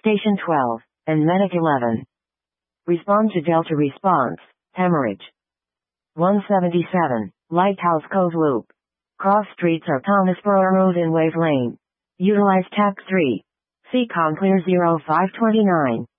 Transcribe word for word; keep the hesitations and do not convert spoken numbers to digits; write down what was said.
Station twelve, and Medic eleven. Respond to Delta response, hemorrhage. one seventy-seven, Lighthouse Cove Loop. Cross streets are Thomasboro Road and Wave Lane. Utilize T A C three. C COM clear zero five two nine.